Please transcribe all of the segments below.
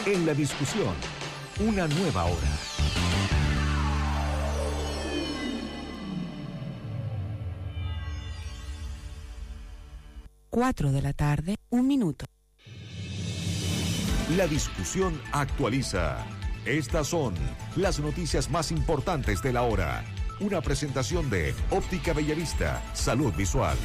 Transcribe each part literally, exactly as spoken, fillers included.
En la discusión, una nueva hora. Cuatro de la tarde, un minuto. La discusión actualiza. Estas son las noticias más importantes de la hora. Una presentación de Óptica Bellavista, Salud Visual.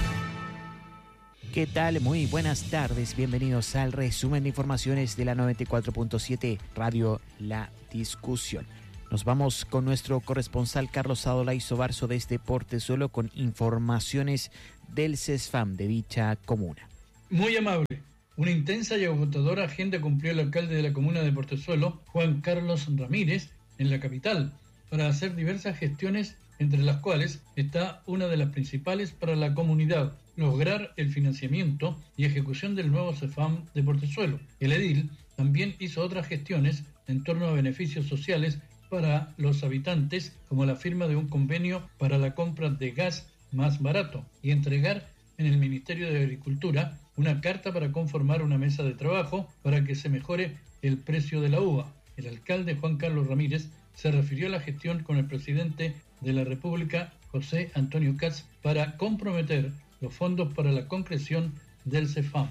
¿Qué tal? Muy buenas tardes. Bienvenidos al resumen de informaciones de la noventa y cuatro punto siete Radio La Discusión. Nos vamos con nuestro corresponsal Carlos Adolay Sobarzo desde Portezuelo con informaciones del CESFAM de dicha comuna. Muy amable. Una intensa y agotadora agenda cumplió el alcalde de la comuna de Portezuelo, Juan Carlos Ramírez, en la capital, para hacer diversas gestiones, entre las cuales está una de las principales para la comunidad: lograr el financiamiento y ejecución del nuevo CESFAM de Portezuelo. El edil también hizo otras gestiones en torno a beneficios sociales para los habitantes, como la firma de un convenio para la compra de gas más barato y entregar en el Ministerio de Agricultura una carta para conformar una mesa de trabajo para que se mejore el precio de la uva. El alcalde Juan Carlos Ramírez se refirió a la gestión con el presidente de la República, José Antonio Kats, para comprometer los fondos para la concreción del CESFAM.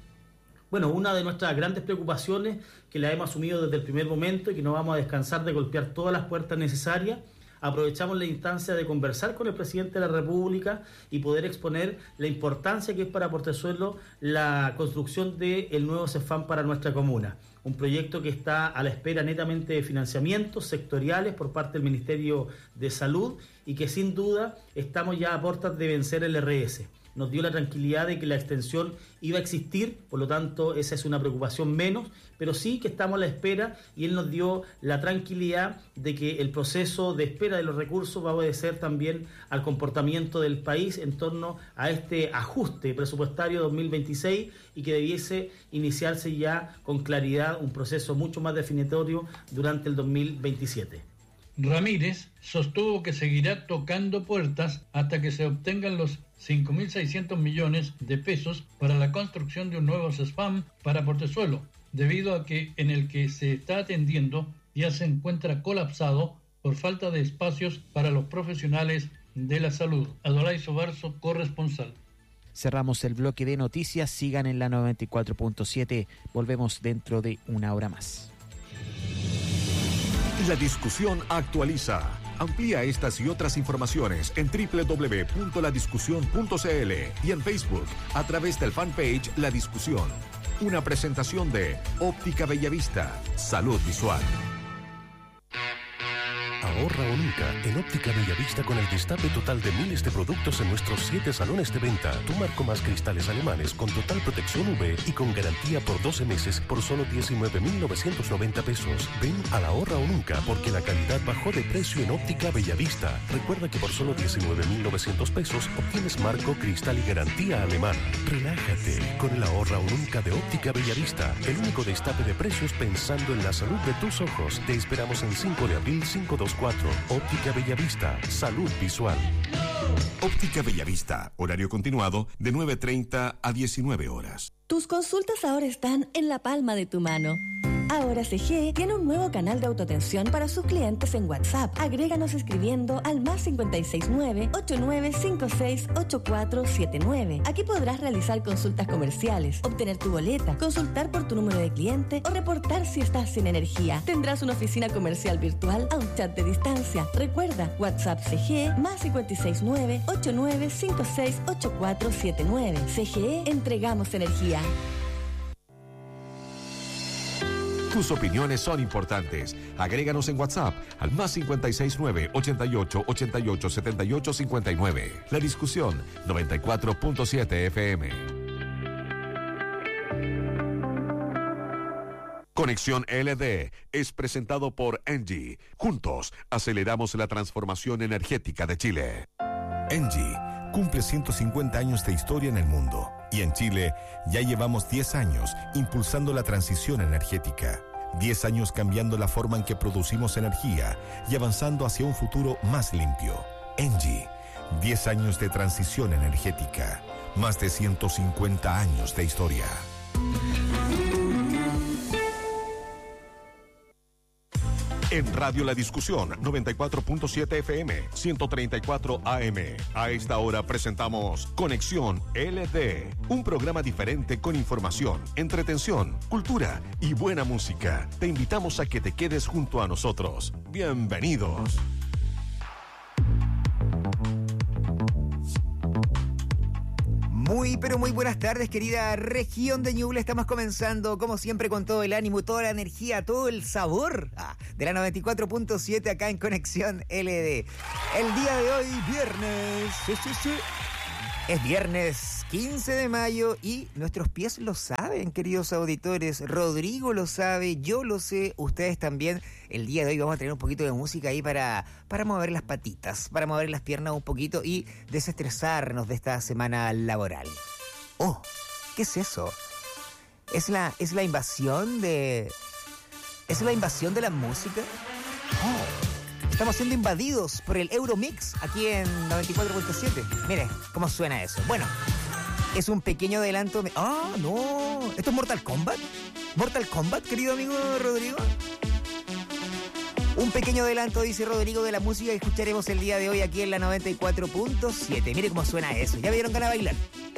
Bueno, una de nuestras grandes preocupaciones, que la hemos asumido desde el primer momento y que no vamos a descansar de golpear todas las puertas necesarias. Aprovechamos la instancia de conversar con el presidente de la República y poder exponer la importancia que es para Portezuelo la construcción del nuevo CESFAM para nuestra comuna. Un proyecto que está a la espera netamente de financiamientos sectoriales por parte del Ministerio de Salud y que sin duda estamos ya a puertas de vencer el R S. Nos dio la tranquilidad de que la extensión iba a existir, por lo tanto esa es una preocupación menos, pero sí que estamos a la espera y él nos dio la tranquilidad de que el proceso de espera de los recursos va a obedecer también al comportamiento del país en torno a este ajuste presupuestario dos mil veintiséis y que debiese iniciarse ya con claridad un proceso mucho más definitorio durante el dos mil veintisiete. Ramírez sostuvo que seguirá tocando puertas hasta que se obtengan los cinco mil seiscientos millones de pesos para la construcción de un nuevo CESFAM para Portezuelo, debido a que en el que se está atendiendo ya se encuentra colapsado por falta de espacios para los profesionales de la salud. Adolay Sobarzo, corresponsal. Cerramos el bloque de noticias. Sigan en la noventa y cuatro punto siete. Volvemos dentro de una hora más. La discusión actualiza. Amplía estas y otras informaciones en doble u doble u doble u punto la discusión punto c l y en Facebook a través del fanpage La Discusión. Una presentación de Óptica Bellavista, Salud Visual. Ahorra o nunca en Óptica Bellavista con el destape total de miles de productos en nuestros siete salones de venta. Tu marco más cristales alemanes con total protección U V y con garantía por doce meses por solo diecinueve mil novecientos noventa pesos. Ven a la ahorra o nunca porque la calidad bajó de precio en Óptica Bellavista. Recuerda que por solo diecinueve mil novecientos pesos obtienes marco, cristal y garantía alemana. Relájate con el ahorra o nunca de Óptica Bellavista. El único destape de precios pensando en la salud de tus ojos. Te esperamos en cinco de abril cinco dos cuatro. Óptica Bellavista, Salud Visual. Óptica Bellavista, horario continuado de nueve treinta a diecinueve horas. Tus consultas ahora están en la palma de tu mano. Ahora C G E tiene un nuevo canal de autoatención para sus clientes en WhatsApp. Agréganos escribiendo al más cinco seis nueve, ocho nueve cinco seis, ocho cuatro siete nueve. Aquí podrás realizar consultas comerciales, obtener tu boleta, consultar por tu número de cliente o reportar si estás sin energía. Tendrás una oficina comercial virtual a un chat de distancia. Recuerda, WhatsApp C G E más cinco seis nueve, ocho nueve cinco seis, ocho cuatro siete nueve. C G E, entregamos energía. Tus opiniones son importantes. Agréganos en WhatsApp al más cinco seis nueve, ochenta y ocho, ochenta y ocho, setenta y ocho cincuenta y nueve. La Discusión noventa y cuatro punto siete F M. Conexión L D es presentado por Engie. Juntos aceleramos la transformación energética de Chile. Engie cumple ciento cincuenta años de historia en el mundo y en Chile ya llevamos diez años impulsando la transición energética. diez años cambiando la forma en que producimos energía y avanzando hacia un futuro más limpio. Engie, diez años de transición energética, más de ciento cincuenta años de historia. En Radio La Discusión, noventa y cuatro punto siete F M, ciento treinta y cuatro A M. A esta hora presentamos Conexión L D, un programa diferente con información, entretención, cultura y buena música. Te invitamos a que te quedes junto a nosotros. Bienvenidos. Muy, pero muy buenas tardes, querida región de Ñuble. Estamos comenzando, como siempre, con todo el ánimo, toda la energía, todo el sabor ah, de la noventa y cuatro punto siete acá en Conexión L D. El día de hoy, viernes, sí, sí, sí, es viernes quince de mayo y nuestros pies lo saben, queridos auditores. Rodrigo lo sabe, yo lo sé, ustedes también. El día de hoy vamos a tener un poquito de música ahí para, para mover las patitas, para mover las piernas un poquito y desestresarnos de esta semana laboral. Oh, ¿qué es eso? ¿Es la, es la invasión de... ¿Es la invasión de la música? Oh, estamos siendo invadidos por el Euromix aquí en noventa y cuatro punto siete. Mire cómo suena eso. Bueno, es un pequeño adelanto... ¡Ah, no! ¿Esto es Mortal Kombat? ¿Mortal Kombat, querido amigo Rodrigo? Un pequeño adelanto, dice Rodrigo, de la música que escucharemos el día de hoy aquí en la noventa y cuatro punto siete. Mire cómo suena eso. ¿Ya me dieron ganas de bailar?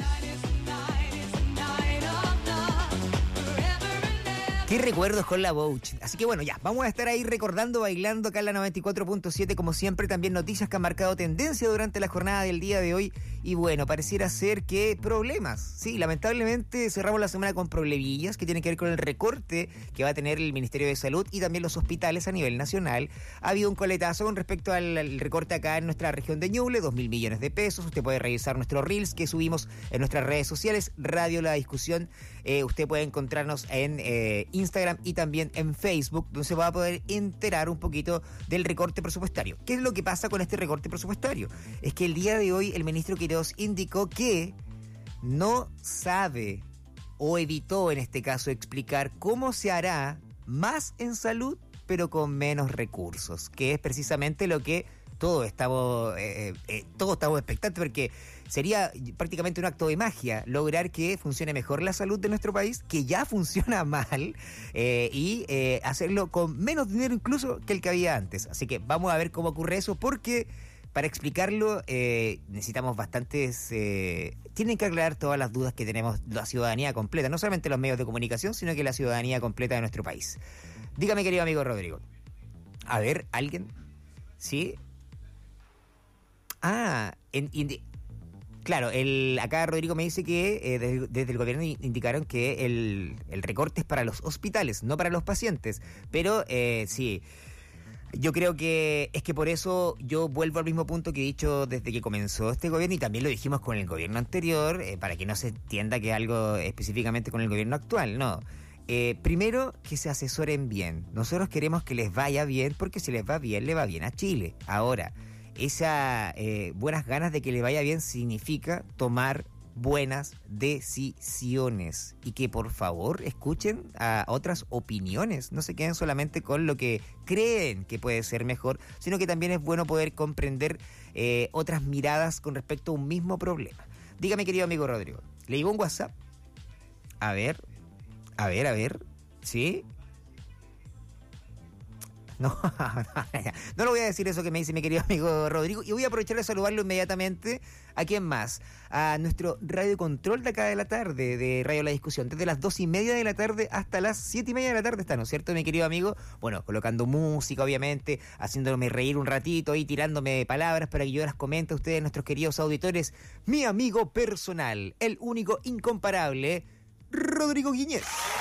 Qué recuerdos con la Bouch. Así que bueno, ya, vamos a estar ahí recordando, bailando acá en la noventa y cuatro punto siete, como siempre. También noticias que han marcado tendencia durante la jornada del día de hoy. Y bueno, pareciera ser que problemas. Sí, lamentablemente cerramos la semana con problemillas que tienen que ver con el recorte que va a tener el Ministerio de Salud y también los hospitales a nivel nacional. Ha habido un coletazo con respecto al, al recorte acá en nuestra región de Ñuble, dos mil millones de pesos. Usted puede revisar nuestros reels que subimos en nuestras redes sociales, Radio La Discusión. Eh, usted puede encontrarnos en eh, Instagram y también en Facebook, donde se va a poder enterar un poquito del recorte presupuestario. ¿Qué es lo que pasa con este recorte presupuestario? Es que el día de hoy el ministro Quirós indicó que no sabe o evitó en este caso explicar cómo se hará más en salud pero con menos recursos, que es precisamente lo que todos estamos, eh, eh, todos estamos expectantes, porque sería prácticamente un acto de magia lograr que funcione mejor la salud de nuestro país, que ya funciona mal, eh, y eh, hacerlo con menos dinero incluso que el que había antes. Así que vamos a ver cómo ocurre eso, porque para explicarlo eh, necesitamos bastantes... Eh, tienen que aclarar todas las dudas que tenemos la ciudadanía completa, no solamente los medios de comunicación, sino que la ciudadanía completa de nuestro país. Dígame, querido amigo Rodrigo. A ver, ¿alguien? ¿Sí? Ah, en, en, claro, el, acá Rodrigo me dice que eh, desde, desde el gobierno indicaron que el, el recorte es para los hospitales, no para los pacientes. Pero eh, sí... Yo creo que es que por eso yo vuelvo al mismo punto que he dicho desde que comenzó este gobierno, y también lo dijimos con el gobierno anterior, eh, para que no se entienda que algo específicamente con el gobierno actual, no. Eh, primero, que se asesoren bien. Nosotros queremos que les vaya bien, porque si les va bien, le va bien a Chile. Ahora, esas eh, buenas ganas de que le vaya bien significa tomar buenas decisiones y que por favor escuchen a otras opiniones, no se queden solamente con lo que creen que puede ser mejor, sino que también es bueno poder comprender eh, otras miradas con respecto a un mismo problema. Dígame, querido amigo Rodrigo, ¿le llegó un WhatsApp? A ver, a ver, a ver, ¿sí? No, no lo voy a decir eso que me dice mi querido amigo Rodrigo, y voy a aprovechar de saludarlo inmediatamente. ¿A quién más? A nuestro radio control de acá de la tarde, de Radio La Discusión, desde las dos y media de la tarde hasta las siete y media de la tarde está, ¿no es cierto, mi querido amigo? Bueno, colocando música, obviamente, haciéndome reír un ratito y tirándome palabras para que yo las comente a ustedes, nuestros queridos auditores. Mi amigo personal, el único, incomparable, Rodrigo Guiñez.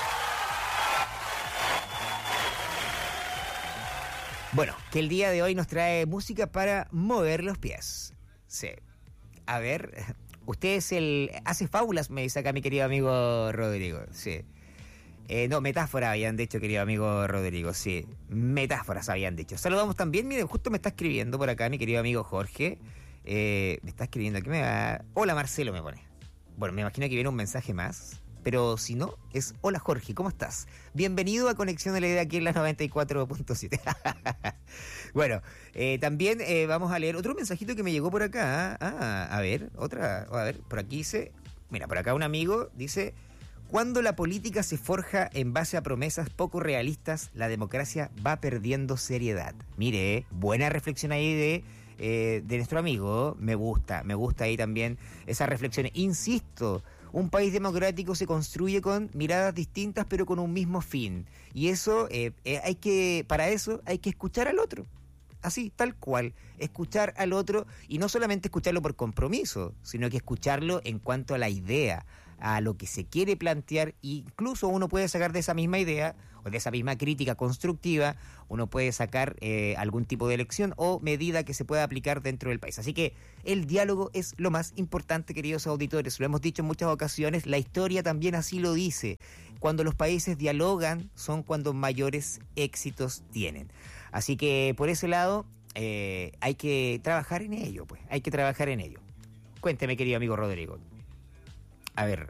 Bueno, que el día de hoy nos trae música para mover los pies. Sí. A ver, usted es el... Hace fábulas, me dice acá mi querido amigo Rodrigo. Sí. Eh, no, metáfora habían dicho, querido amigo Rodrigo. Sí, metáforas habían dicho. Saludamos también, miren, justo me está escribiendo por acá mi querido amigo Jorge. Eh, me está escribiendo, ¿qué me va? Hola Marcelo, me pone. Bueno, me imagino que viene un mensaje más. Pero si no, es hola Jorge, ¿cómo estás? Bienvenido a Conexión L D aquí en la noventa y cuatro punto siete. Bueno, eh, también eh, vamos a leer otro mensajito que me llegó por acá. Ah, a ver, otra, a ver, por aquí dice, mira, por acá un amigo dice, Cuando la política se forja en base a promesas poco realistas, la democracia va perdiendo seriedad. Mire, eh, buena reflexión ahí de, eh, de nuestro amigo. Me gusta, me gusta ahí también esas reflexiones. Insisto, un país democrático se construye con miradas distintas pero con un mismo fin. Y eso, eh, eh, hay que, para eso hay que escuchar al otro. Así, tal cual, escuchar al otro y no solamente escucharlo por compromiso, sino que escucharlo en cuanto a la idea, a lo que se quiere plantear. Incluso uno puede sacar de esa misma idea o de esa misma crítica constructiva, uno puede sacar eh, algún tipo de elección o medida que se pueda aplicar dentro del país. Así que el diálogo es lo más importante, queridos auditores, lo hemos dicho en muchas ocasiones, la historia también así lo dice. Cuando los países dialogan son cuando mayores éxitos tienen. Así que por ese lado eh, hay que trabajar en ello, pues, hay que trabajar en ello. Cuénteme, querido amigo Rodrigo. A ver,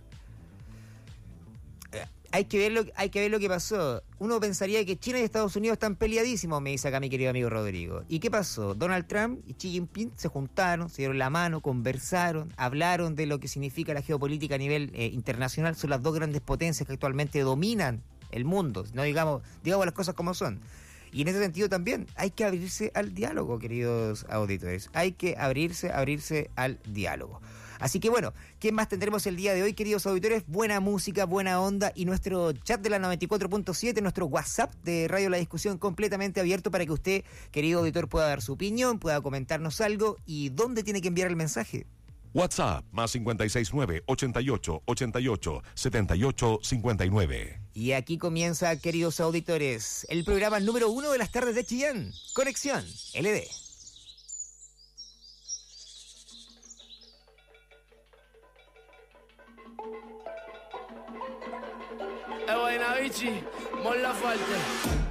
eh, hay que ver lo, hay que ver lo que pasó. Uno pensaría que China y Estados Unidos están peleadísimos, me dice acá mi querido amigo Rodrigo. ¿Y qué pasó? Donald Trump y Xi Jinping se juntaron, se dieron la mano, conversaron, hablaron de lo que significa la geopolítica a nivel eh, internacional. Son las dos grandes potencias que actualmente dominan el mundo, no digamos, digamos las cosas como son. Y en ese sentido también hay que abrirse al diálogo, queridos auditores. Hay que abrirse, abrirse al diálogo. Así que bueno, ¿qué más tendremos el día de hoy, queridos auditores? Buena música, buena onda y nuestro chat de la noventa y cuatro punto siete, nuestro WhatsApp de Radio La Discusión completamente abierto para que usted, querido auditor, pueda dar su opinión, pueda comentarnos algo. ¿Y dónde tiene que enviar el mensaje? WhatsApp más cinco seis nueve, ochenta y ocho, ochenta y ocho, setenta y ocho, cincuenta y nueve. Y aquí comienza, queridos auditores, el programa número uno de las tardes de Chillán, Conexión L D. Eh, buena, bichi, Mon Laferte.